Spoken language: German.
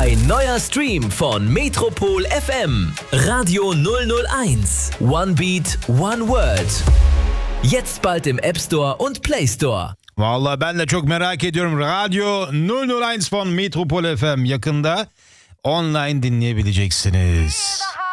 Ein neuer Stream von Metropol FM. Radio 001. One Beat, One World. Jetzt bald im App Store und Play Store. Vallahi ben de çok merak ediyorum. Radyo 001 von Metropol FM yakında online dinleyebileceksiniz.